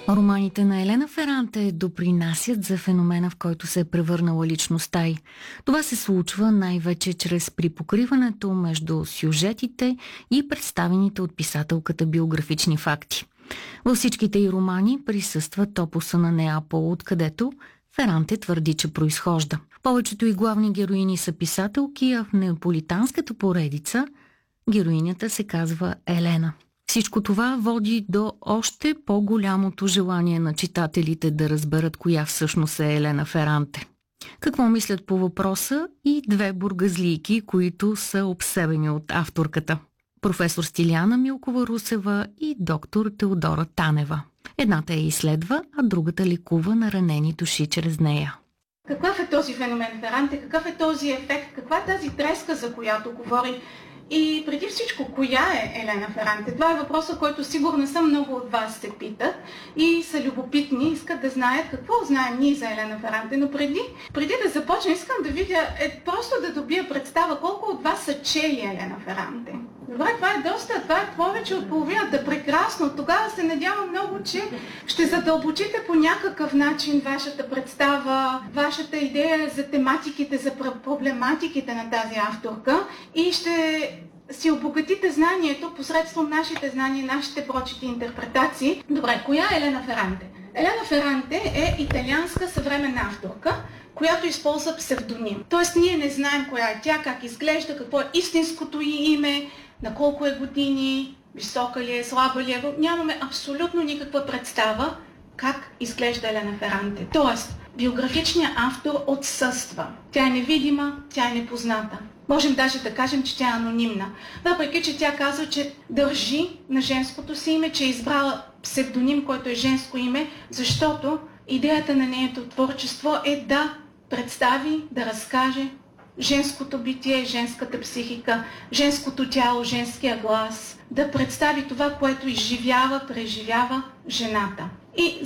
Романите на Елена Феранте допринасят за феномена, в който се е превърнала личността й. Това се случва най-вече чрез припокриването между сюжетите и представените от писателката биографични факти. Във всичките й романи присъства топоса на Неапол, откъдето Феранте твърди, че произхожда. Повечето и главни героини са писателки, а в неаполитанската поредица героинята се казва Елена. Всичко това води до още по-голямото желание на читателите да разберат коя всъщност е Елена Феранте. Какво мислят по въпроса и две бургазлийки, които са обсебени от авторката? Професор Стиляна Милкова-Русева и доктор Теодора Танева. Едната я изследва, а другата лекува наранени души чрез нея. Какъв е този феномен Феранте? Какъв е този ефект? Каква е тази треска, за която говори? И преди всичко, коя е Елена Феранте? Това е въпросът, който сигурно съм много от вас се питат и са любопитни, искат да знаят какво знаем ние за Елена Феранте. Но преди да започна, искам да видя, просто да добия представа колко от вас са чели Елена Феранте. Добре, това е повече от половината. Прекрасно. Тогава се надявам много, че ще задълбочите по някакъв начин вашата представа, вашата идея за тематиките, за проблематиките на тази авторка и ще си обогатите знанието посредством нашите знания, нашите прочити интерпретации. Добре, коя е Елена Феранте? Елена Феранте е италианска съвременна авторка, която използва псевдоним. Тоест ние не знаем коя е тя, как изглежда, какво е истинското ѝ име, на колко е години, висока ли е, слаба ли е. Нямаме абсолютно никаква представа как изглежда Елена Феранте. Тоест, биографичният автор отсъства. Тя е невидима, тя е непозната. Можем даже да кажем, че тя е анонимна. Въпреки, че тя казва, че държи на женското си име, че е избрала псевдоним, който е женско име, защото идеята на нейното творчество е да представи, да разкаже женското битие, женската психика, женското тяло, женския глас, да представи това, което изживява, преживява жената. И